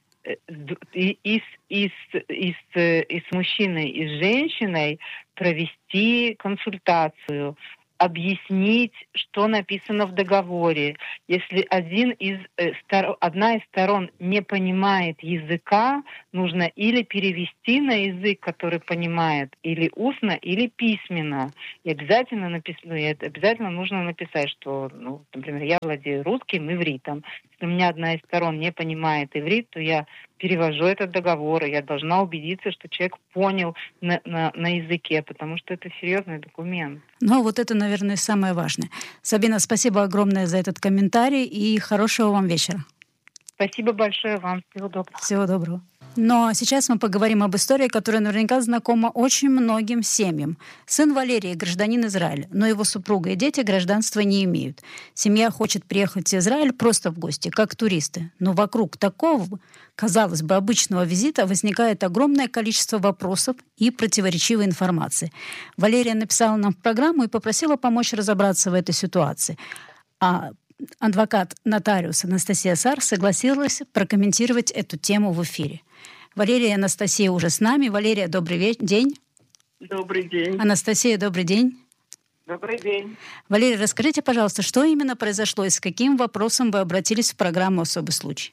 и, и, и, и, и, и с мужчиной, и с женщиной провести консультацию, объяснить, что написано в договоре. Если один из, э, стор... одна из сторон не понимает языка, нужно или перевести на язык, который понимает, или устно, или письменно. И обязательно, напис... ну, и обязательно нужно написать, что, ну, например, я владею русским, ивритом. Если у меня одна из сторон не понимает иврит, то я перевожу этот договор, и я должна убедиться, что человек понял на, на, на языке, потому что это серьезный документ. Ну, вот это, наверное, самое важное. Сабина, спасибо огромное за этот комментарий и хорошего вам вечера. Спасибо большое вам. Всего доброго. Всего доброго. Но сейчас мы поговорим об истории, которая наверняка знакома очень многим семьям. Сын Валерии – гражданин Израиля, но его супруга и дети гражданства не имеют. Семья хочет приехать в Израиль просто в гости, как туристы. Но вокруг такого, казалось бы, обычного визита возникает огромное количество вопросов и противоречивой информации. Валерия написала нам в программу и попросила помочь разобраться в этой ситуации. А адвокат нотариус Анастасия Сар согласилась прокомментировать эту тему в эфире. Валерия и Анастасия уже с нами. Валерия, добрый ве- день. Добрый день. Анастасия, добрый день. Добрый день. Валерия, расскажите, пожалуйста, что именно произошло и с каким вопросом вы обратились в программу «Особый случай»?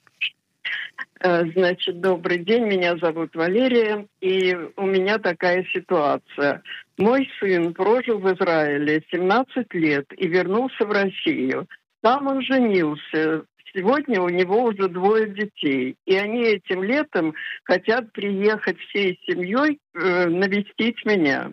Значит, добрый день. Меня зовут Валерия, и у меня такая ситуация. Мой сын прожил в Израиле семнадцать лет и вернулся в Россию. Там он женился. Сегодня у него уже двое детей. И они этим летом хотят приехать всей семьей э, навестить меня.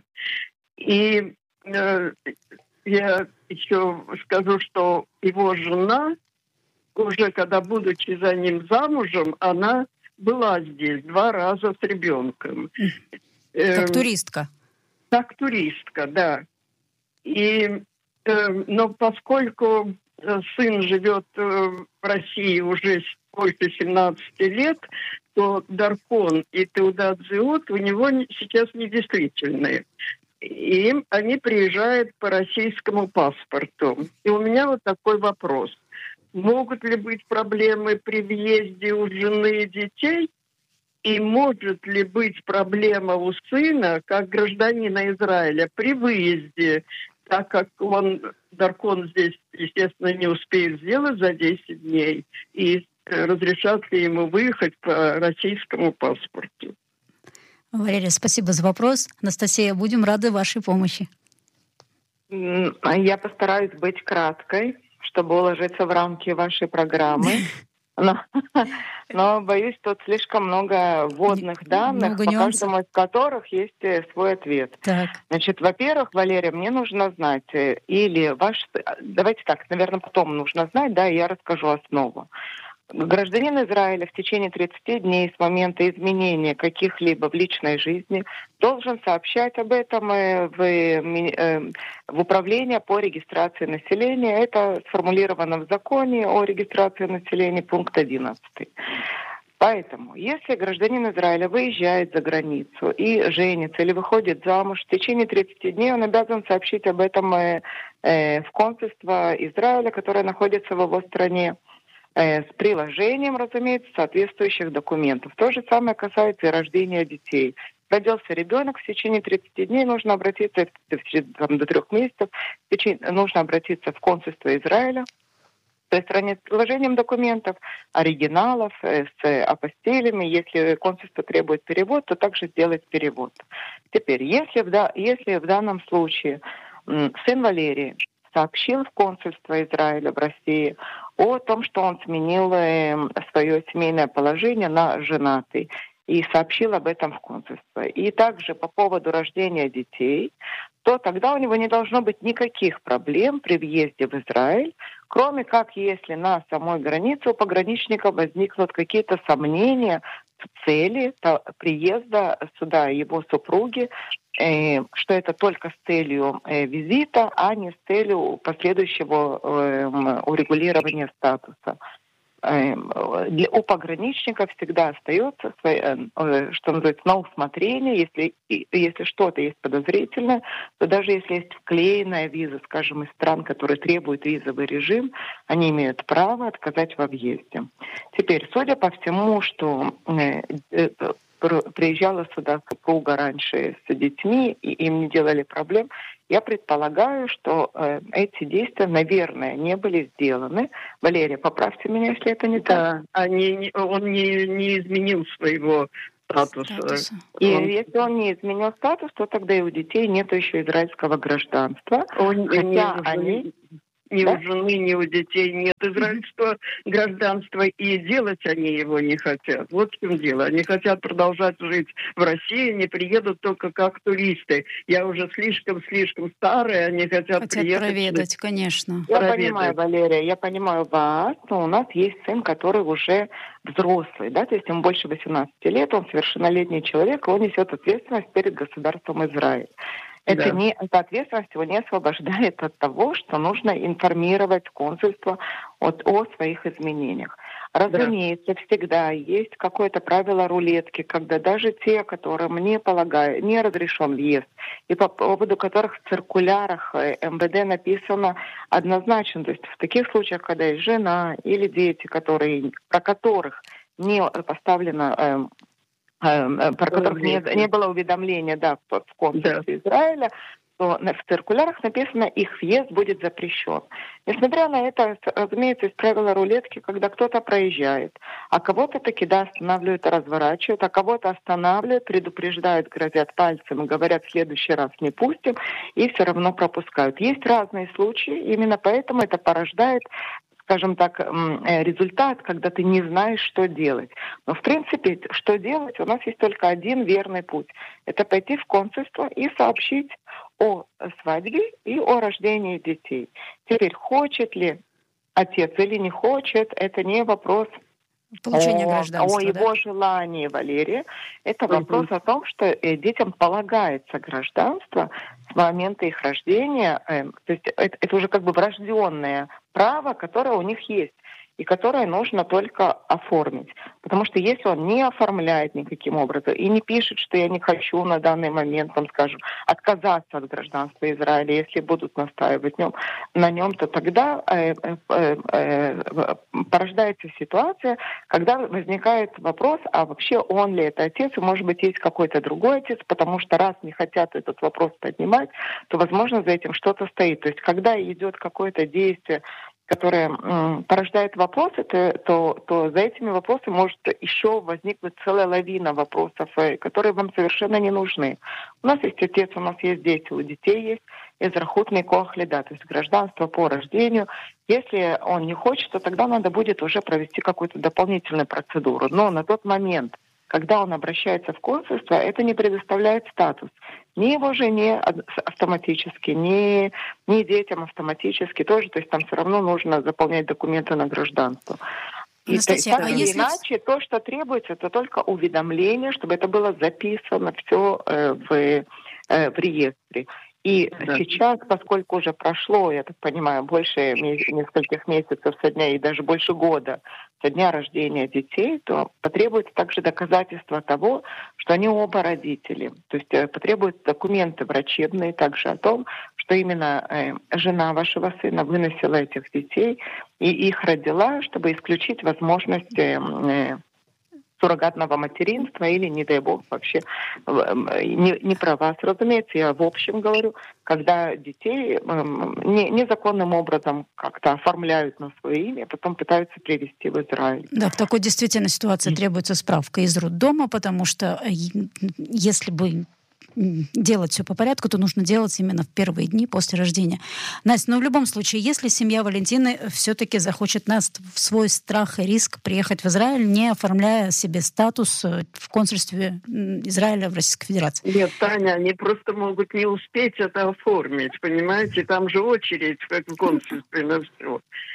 И э, я еще скажу, что его жена, уже когда, будучи за ним замужем, она была здесь два раза с ребенком. Как туристка? Как туристка, да. И, э, но поскольку сын живет в России уже больше семнадцати лет, то даркон и теудат зеут у него сейчас недействительные. И они приезжают по российскому паспорту. И у меня вот такой вопрос. Могут ли быть проблемы при въезде у жены и детей? И может ли быть проблема у сына, как гражданина Израиля, при выезде, так как он, даркон здесь, естественно, не успеет сделать за десять дней, и разрешат ли ему выехать по российскому паспорту? Валерия, спасибо за вопрос. Анастасия, будем рады вашей помощи. Я постараюсь быть краткой, чтобы уложиться в рамки вашей программы. Но, но боюсь, тут слишком много вводных данных, много по нюансов, каждому из которых есть свой ответ. Так. Значит, во-первых, Валерия, мне нужно знать, или ваш... Давайте так, наверное, потом нужно знать, да, и я расскажу основу. Гражданин Израиля в течение тридцати дней с момента изменения каких-либо в личной жизни должен сообщать об этом в, в управление по регистрации населения. Это сформулировано в законе о регистрации населения, пункт одиннадцатый. Поэтому, если гражданин Израиля выезжает за границу и женится или выходит замуж, в течение тридцати дней он обязан сообщить об этом в консульство Израиля, которое находится в его стране, с приложением, разумеется, соответствующих документов. То же самое касается и рождения детей. Родился ребенок, в течение тридцати дней нужно обратиться, там, до трех месяцев, в течение, нужно обратиться в консульство Израиля, то есть стране с приложением документов, оригиналов, с апостилями. Если консульство требует перевод, то также сделать перевод. Теперь, если в, да, если в данном случае сын Валерии сообщил в консульство Израиля в России о том, что он сменил свое семейное положение на женатый, и сообщил об этом в консульство. И также по поводу рождения детей, то тогда у него не должно быть никаких проблем при въезде в Израиль, кроме как если на самой границе у пограничника возникнут какие-то сомнения в цели приезда сюда его супруги что это только с целью визита, а не с целью последующего урегулирования статуса. Для, у пограничников всегда остается, что называется, на усмотрение. Если, если что-то есть подозрительное, то даже если есть вклеенная виза, скажем, из стран, которые требуют визовый режим, они имеют право отказать во въезде. Теперь, судя по всему, что приезжала сюда супруга раньше с детьми, и им не делали проблем, я предполагаю, что э, эти действия, наверное, не были сделаны. Валерия, поправьте меня, если это не да, так. Они, он не, не изменил своего статуса. Статуса. И он... если он не изменил статус, то тогда и у детей нет еще израильского гражданства. Он, хотя не, они... Ни да? у жены, ни у детей нет израильского гражданства, и делать они его не хотят. Вот в чем дело. Они хотят продолжать жить в России, они приедут только как туристы. Я уже слишком-слишком старая, они хотят, хотят приехать. проведать, конечно. Я проведать. понимаю, Валерия, я понимаю вас, но у нас есть сын, который уже взрослый, да, то есть ему больше восемнадцати лет, он совершеннолетний человек, и он несет ответственность перед государством Израиль. Это, да. не, эта ответственность его не освобождает от того, что нужно информировать консульство от, о своих изменениях. Разумеется, да. всегда есть какое-то правило рулетки, когда даже те, которым не полагаю, не разрешен въезд, и по поводу которых в циркулярах эм вэ дэ написано однозначно, то есть в таких случаях, когда есть жена или дети, которые, про которых не поставлено... Э, про которых не, не было уведомления да, в консульстве да. Израиля, то в циркулярах написано, их въезд будет запрещен. Несмотря на это, разумеется, есть правило рулетки, когда кто-то проезжает, а кого-то таки да, останавливают и разворачивают, а кого-то останавливают, предупреждают, грозят пальцем и говорят, в следующий раз не пустим, и все равно пропускают. Есть разные случаи, именно поэтому это порождает, скажем так, результат, когда ты не знаешь, что делать. Но, в принципе, что делать? У нас есть только один верный путь. Это пойти в консульство и сообщить о свадьбе и о рождении детей. Теперь, хочет ли отец или не хочет, это не вопрос получения о, гражданства, о его да? желании, Валерия. Это Mm-hmm. вопрос о том, что детям полагается гражданство с момента их рождения. Э, то есть это, это уже как бы врожденное право, которое у них есть, и которое нужно только оформить. Потому что если он не оформляет никаким образом и не пишет, что я не хочу на данный момент, там, скажем, отказаться от гражданства Израиля, если будут настаивать нем, на нем, то тогда э, э, э, порождается ситуация, когда возникает вопрос, а вообще он ли это отец, и, может быть, есть какой-то другой отец, потому что раз не хотят этот вопрос поднимать, то, возможно, за этим что-то стоит. То есть, когда идет какое-то действие, которое м, порождает вопросы, то, то, то за этими вопросами может еще возникнуть целая лавина вопросов, которые вам совершенно не нужны. У нас есть отец, у нас есть дети, у детей есть эзрахут микох лида, то есть гражданство по рождению. Если он не хочет, то тогда надо будет уже провести какую-то дополнительную процедуру. Но на тот момент, когда он обращается в консульство, это не предоставляет статус ни его жене автоматически, ни, ни детям автоматически тоже. То есть там все равно нужно заполнять документы на гражданство. И Анастасия, так а или если... иначе, то, что требуется, это только уведомление, чтобы это было записано все э, в, э, в реестре. И да. сейчас, поскольку уже прошло, я так понимаю, больше нескольких месяцев со дня и даже больше года со дня рождения детей, то потребуется также доказательство того, что они оба родители. То есть потребуются документы врачебные также о том, что именно э, жена вашего сына выносила этих детей и их родила, чтобы исключить возможность э, суррогатного материнства или, не дай бог, вообще не, не про вас. Разумеется, я в общем говорю, когда детей не, незаконным образом как-то оформляют на свое имя, потом пытаются привезти в Израиль. Да, в такой действительно ситуации требуется справка из роддома, потому что если бы делать все по порядку, то нужно делать именно в первые дни после рождения. Настя, но в любом случае, если семья Валентины все-таки захочет нас в свой страх и риск приехать в Израиль, не оформляя себе статус в консульстве Израиля в Российской Федерации? Нет, Таня, они просто могут не успеть это оформить, понимаете? Там же очередь, как в консульстве, на все.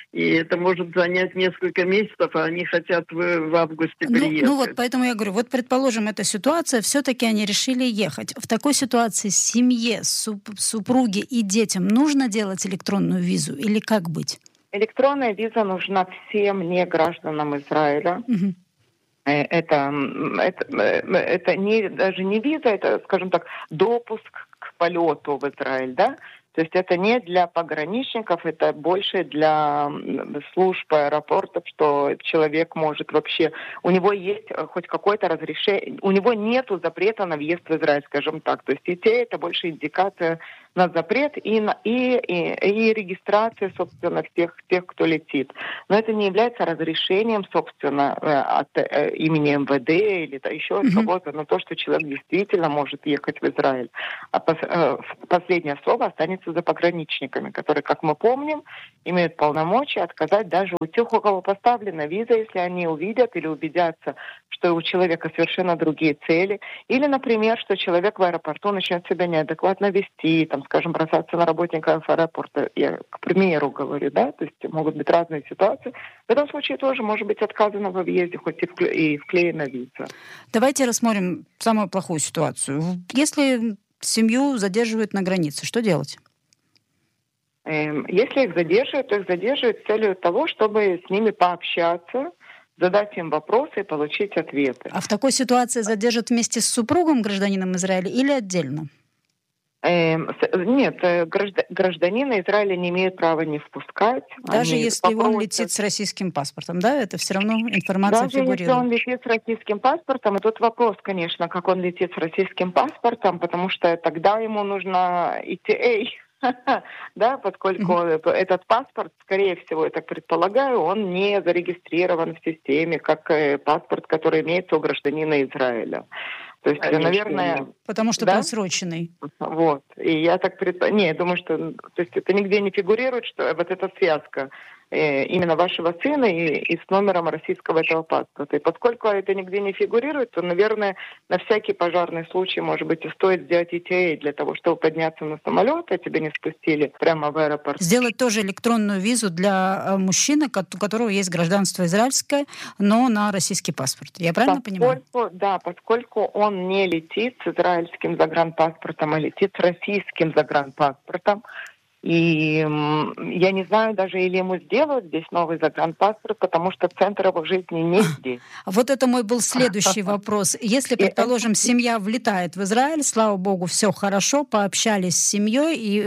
и это может занять несколько месяцев, а они хотят в, в августе ну, приехать. Ну вот, поэтому я говорю, вот предположим, эта ситуация, все-таки они решили ехать. В такой ситуации семье, суп, супруге и детям нужно делать электронную визу или как быть? Электронная виза нужна всем не гражданам Израиля. Угу. Это, это, это не, даже не виза, это, скажем так, допуск к полету в Израиль, да? То есть это не для пограничников, это больше для служб аэропортов, что человек может вообще... У него есть хоть какое-то разрешение, у него нету запрета на въезд в Израиль, скажем так. То есть и те, это больше индикация на запрет и, на, и, и, и регистрация, собственно, всех тех, кто летит. Но это не является разрешением, собственно, от э, имени эм вэ дэ или да, еще от mm-hmm. кого-то, но то, что человек действительно может ехать в Израиль. А пос, э, последнее слово останется за пограничниками, которые, как мы помним, имеют полномочия отказать даже у тех, у кого поставлена виза, если они увидят или убедятся, что у человека совершенно другие цели. Или, например, что человек в аэропорту начнет себя неадекватно вести, там, скажем, бросаться на работников аэропорта. Я, к примеру, говорю, да, то есть могут быть разные ситуации. В этом случае тоже может быть отказано во въезде, хоть и, вкле- и вклеена виза. Давайте рассмотрим самую плохую ситуацию. Если семью задерживают на границе, что делать? Если их задерживают, то их задерживают с целью того, чтобы с ними пообщаться, задать им вопросы и получить ответы. А в такой ситуации задержат вместе с супругом, гражданином Израиля, или отдельно? Нет, гражданина Израиля не имеют права не впускать. Даже Они если попросят... он летит с российским паспортом, да? Это все равно информация Даже фигурирует. если он летит с российским паспортом, и тут вопрос, конечно, как он летит с российским паспортом, потому что тогда ему нужно и ти эй, да, поскольку mm-hmm. этот паспорт, скорее всего, я так предполагаю, он не зарегистрирован в системе как паспорт, который имеется у гражданина Израиля. То есть, конечно, наверное... Потому что да? просроченный. Вот. И я так предполагаю... Не, я думаю, что... То есть это нигде не фигурирует, что вот эта связка э, именно вашего сына и, и с номером российского этого паспорта. И поскольку это нигде не фигурирует, то, наверное, на всякий пожарный случай, может быть, и стоит сделать и ти эй для того, чтобы подняться на самолет, а тебя не спустили прямо в аэропорт. Сделать тоже электронную визу для мужчины, у которого есть гражданство израильское, но на российский паспорт. Я правильно поскольку, понимаю? Да, поскольку он не летит с израильским загранпаспортом, а летит с российским загранпаспортом. И я не знаю даже, или ему сделают здесь новый загранпаспорт, потому что центр его жизни не здесь. Вот это мой был следующий вопрос. Если, предположим, семья влетает в Израиль, слава богу, все хорошо, пообщались с семьей и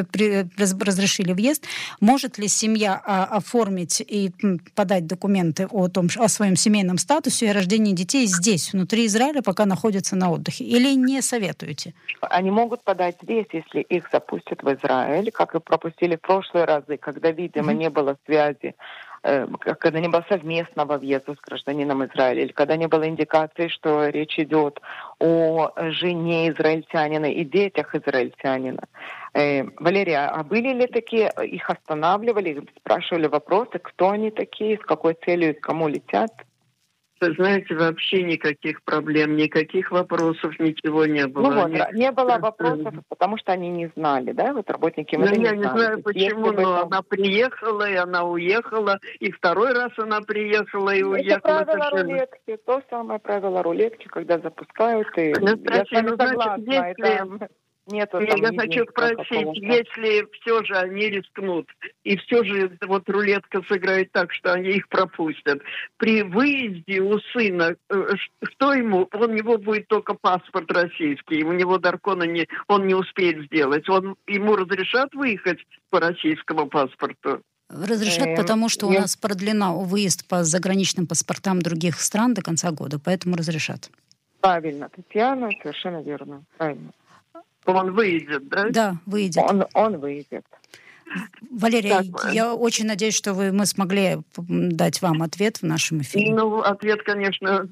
разрешили въезд, может ли семья оформить и подать документы о том, о своем семейном статусе и о рождении детей здесь, внутри Израиля, пока находятся на отдыхе? Или не советуете? Они могут подать здесь, если их запустят в Израиль, как и пропустили в прошлые разы, когда, видимо, mm-hmm. не было связи, э, когда не было совместного въезда с гражданином Израиля, или когда не было индикации, что речь идет о жене израильтянина и детях израильтянина. Э, Валерия, а были ли такие, их останавливали, спрашивали вопросы, кто они такие, с какой целью и к кому летят? Вы знаете, вообще никаких проблем, никаких вопросов, ничего не было. Ну вот, Они... не было вопросов, потому что они не знали, да, вот работники ну, МВД не я знали. не знаю почему, но этом... она приехала, и она уехала, и второй раз она приехала и это уехала. Это правило совершенно. рулетки, то самое правило рулетки, когда запускают, и Настасья, я с вами ну, согласна, значит, если... это... Нету я там хочу спросить, если все же они рискнут, и все же вот рулетка сыграет так, что они их пропустят, при выезде у сына, что ему, у него будет только паспорт российский, у него даркона не, он не успеет сделать, он, ему разрешат выехать по российскому паспорту? Разрешат, эм, потому что у я... нас продлена выезд по заграничным паспортам других стран до конца года, поэтому разрешат. Правильно, Татьяна, совершенно верно, правильно. Он выйдет, да? Да, выйдет. Он, он выйдет. Валерия, так, я очень надеюсь, что вы, мы смогли дать вам ответ в нашем эфире. Ну, ответ, конечно,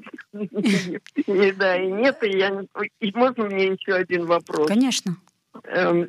не да и нет. И я, и можно мне еще один вопрос? Конечно.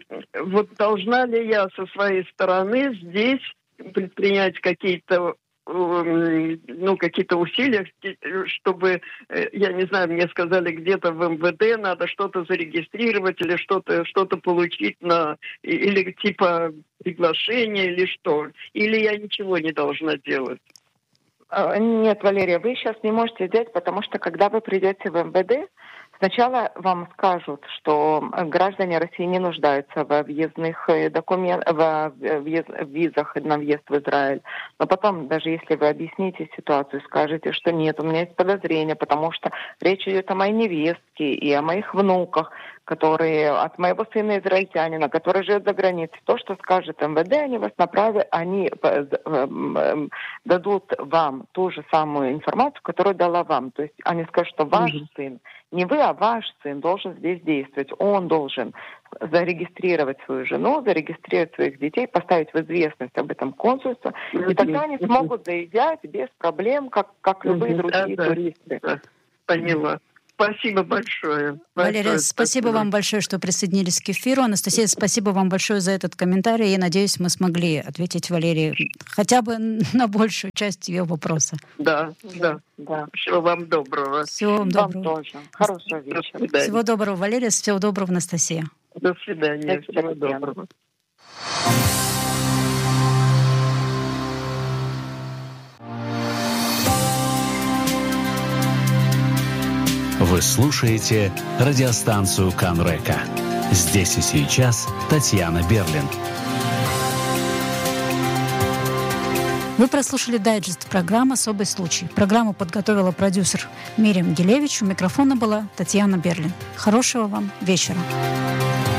Вот должна ли я со своей стороны здесь предпринять какие-то ну, какие-то усилия, чтобы, я не знаю, мне сказали, где-то в эм вэ дэ надо что-то зарегистрировать или что-то, что-то получить на, или типа приглашение или что. Или я ничего не должна делать? Нет, Валерия, вы сейчас не можете сделать, потому что когда вы придете в эм вэ дэ, сначала вам скажут, что граждане России не нуждаются во въездных документах, во визах на въезд в Израиль. Но потом, даже если вы объясните ситуацию, скажете, что нет, у меня есть подозрения, потому что речь идет о моей невестке и о моих внуках, которые от моего сына израильтянина, который живет за границей. То, что скажет эм вэ дэ, они вас направят, они дадут вам ту же самую информацию, которую дала вам. То есть они скажут, что ваш mm-hmm. сын, не вы, а ваш сын должен здесь действовать. Он должен зарегистрировать свою жену, зарегистрировать своих детей, поставить в известность об этом консульство, mm-hmm. и тогда они смогут заезжать без проблем, как, как любые mm-hmm. другие да, туристы. Да. Поняла. Спасибо большое. Валерия, большое спасибо, спасибо вам большое, что присоединились к эфиру. Анастасия, спасибо вам большое за этот комментарий. Я надеюсь, мы смогли ответить Валерии хотя бы на большую часть ее вопроса. Да, да, да. Всего вам доброго. Всего вам доброго. Вам тоже. Хорошего вечера. Всего доброго, Валерия. Всего доброго, Анастасия. До свидания. До свидания. Всего доброго. Вы слушаете радиостанцию Канрека. Здесь и сейчас Татьяна Берлин. Вы прослушали дайджест программы «Особый случай». Программу подготовила продюсер Мириам Гилевич. У микрофона была Татьяна Берлин. Хорошего вам вечера.